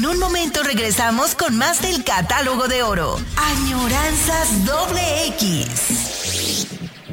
un momento regresamos con más del catálogo de oro. Añoranzas XX.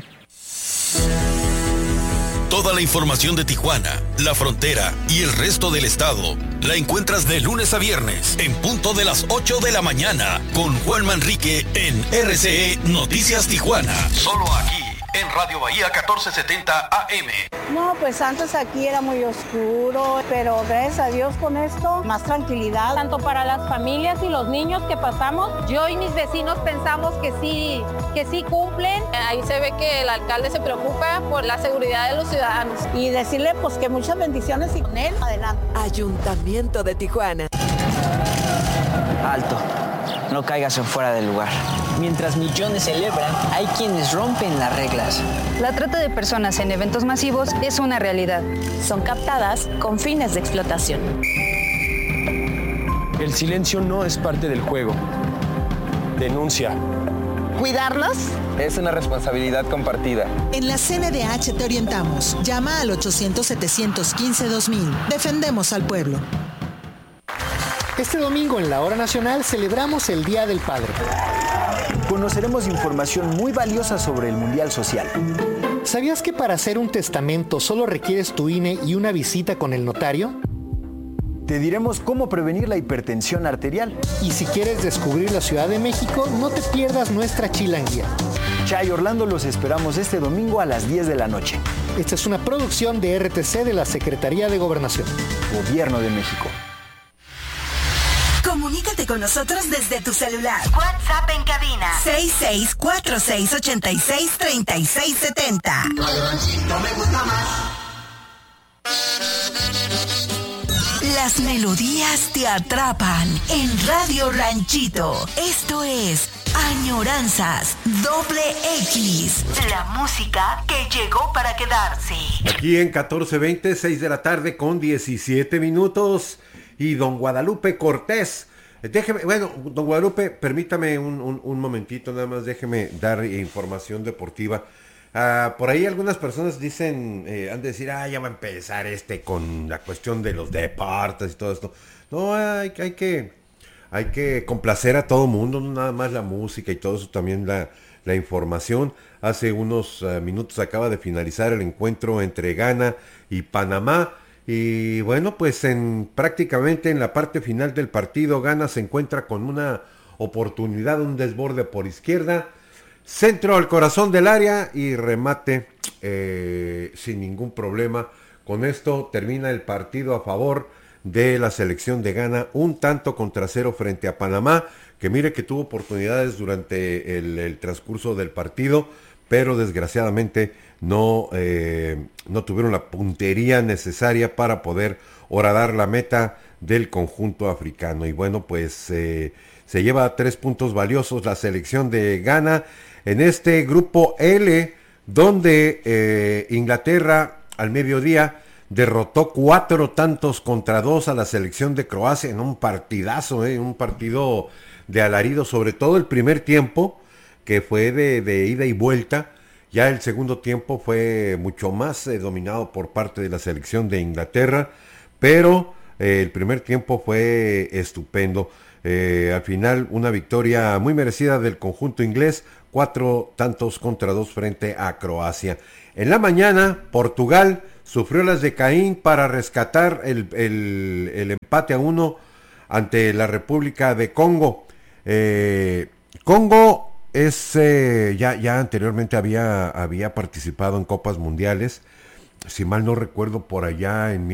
Toda la información de Tijuana, la frontera y el resto del estado la encuentras de lunes a viernes en punto de las 8 de la mañana con Juan Manrique en RCE Noticias Tijuana. Solo aquí en Radio Bahía 1470 AM. No, pues antes aquí era muy oscuro, pero gracias a Dios con esto, más tranquilidad. Tanto para las familias y los niños que pasamos, yo y mis vecinos pensamos que sí cumplen. Ahí se ve que el alcalde se preocupa por la seguridad de los ciudadanos. Y decirle pues que muchas bendiciones y con él, adelante. Ayuntamiento de Tijuana. Alto, no caigas en fuera del lugar. Mientras millones celebran, hay quienes rompen las reglas. La trata de personas en eventos masivos es una realidad. Son captadas con fines de explotación. El silencio no es parte del juego. Denuncia. ¿Cuidarlos? Es una responsabilidad compartida. En la CNDH te orientamos. Llama al 800-715-2000. Defendemos al pueblo. Este domingo en la Hora Nacional celebramos el Día del Padre. Conoceremos información muy valiosa sobre el Mundial Social. ¿Sabías que para hacer un testamento solo requieres tu INE y una visita con el notario? Te diremos cómo prevenir la hipertensión arterial. Y si quieres descubrir la Ciudad de México, no te pierdas nuestra chilanguía. Chay Orlando, los esperamos este domingo a las 10 de la noche. Esta es una producción de RTC de la Secretaría de Gobernación. Gobierno de México. Comunícate con nosotros desde tu celular. WhatsApp en cabina 6646863670. No me gusta más. Las melodías te atrapan en Radio Ranchito. Esto es Añoranzas XX. La música que llegó para quedarse. Aquí en 1420, 6 de la tarde con 17 minutos. Y don Guadalupe Cortés, don Guadalupe, permítame un momentito, nada más déjeme dar información deportiva. Por ahí algunas personas dicen, han de decir, ya va a empezar con la cuestión de los deportes y todo esto. No, hay que complacer a todo mundo, no nada más la música y todo eso, también la información. Hace unos minutos acaba de finalizar el encuentro entre Ghana y Panamá. Y bueno, pues prácticamente en la parte final del partido, Ghana se encuentra con una oportunidad, un desborde por izquierda, centro al corazón del área y remate sin ningún problema. Con esto termina el partido a favor de la selección de Ghana, 1-0 frente a Panamá, que mire que tuvo oportunidades durante el transcurso del partido, pero desgraciadamente no tuvieron la puntería necesaria para poder horadar la meta del conjunto africano. Y bueno, pues se lleva 3 puntos valiosos la selección de Ghana en este grupo L, donde Inglaterra al mediodía derrotó 4-2 a la selección de Croacia en un partidazo, un partido de alarido, sobre todo el primer tiempo, que fue de ida y vuelta. Ya el segundo tiempo fue mucho más dominado por parte de la selección de Inglaterra, pero el primer tiempo fue estupendo. Al final una victoria muy merecida del conjunto inglés, 4-2 frente a Croacia. En la mañana, Portugal sufrió las de Caín para rescatar el empate a 1 ante la República de Congo. Congo ya anteriormente había participado en Copas Mundiales, si mal no recuerdo, por allá en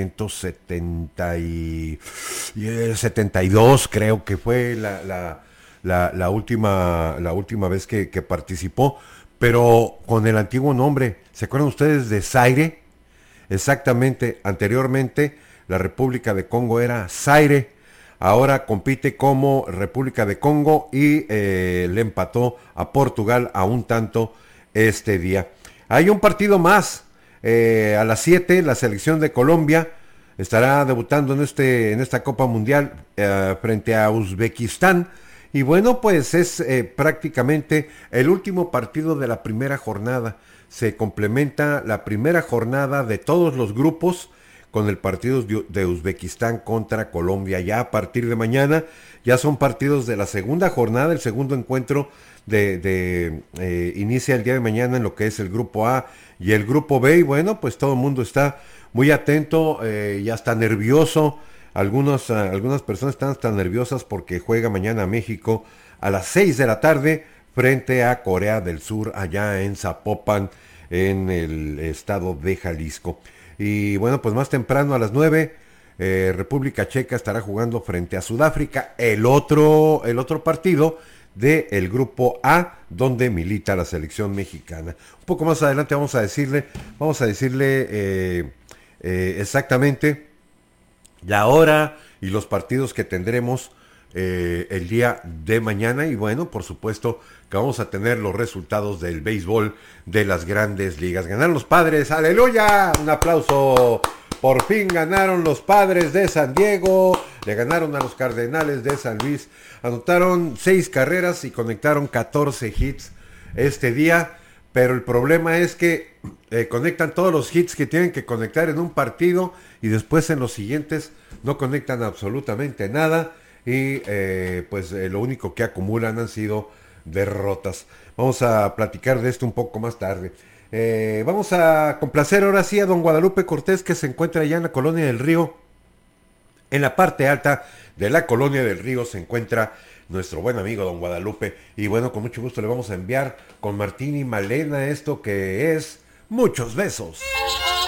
1972 creo que fue la última vez que participó, pero con el antiguo nombre. ¿Se acuerdan ustedes de Zaire? Exactamente, anteriormente la República de Congo era Zaire. Ahora compite como República de Congo y le empató a Portugal a 1-0 este día. Hay un partido más. A las 7 la selección de Colombia estará debutando en esta Copa Mundial frente a Uzbekistán. Y bueno, pues es prácticamente el último partido de la primera jornada. Se complementa la primera jornada de todos los grupos con el partido de Uzbekistán contra Colombia. Ya a partir de mañana ya son partidos de la segunda jornada, el segundo encuentro inicia el día de mañana en lo que es el grupo A y el grupo B, y bueno, pues todo el mundo está muy atento, ya está nervioso. Algunas personas están tan nerviosas porque juega mañana México a las 6 de la tarde frente a Corea del Sur, allá en Zapopan, en el estado de Jalisco. Y bueno, pues más temprano a las 9, República Checa estará jugando frente a Sudáfrica, el otro partido del grupo A, donde milita la selección mexicana. Un poco más adelante vamos a decirle exactamente la hora y los partidos que tendremos el día de mañana, y bueno, por supuesto que vamos a tener los resultados del béisbol de las Grandes Ligas. Ganaron los Padres, aleluya, un aplauso. Por fin ganaron los Padres de San Diego, le ganaron a los Cardenales de San Luis, anotaron 6 carreras y conectaron 14 hits este día, pero el problema es que conectan todos los hits que tienen que conectar en un partido y después en los siguientes no conectan absolutamente nada, y lo único que acumulan han sido derrotas. Vamos a platicar de esto un poco más tarde. Vamos a complacer ahora sí a don Guadalupe Cortés, que se encuentra allá en la Colonia del Río. En la parte alta de la Colonia del Río se encuentra nuestro buen amigo don Guadalupe, y bueno, con mucho gusto le vamos a enviar con Martín y Malena esto que es Muchos Besos.